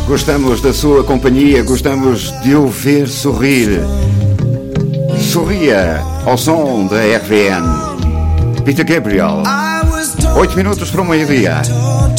Gostamos da sua companhia, gostamos de o ver sorrir. Sorria ao som da RVN. Peter Gabriel. 8 minutos para o meio-dia.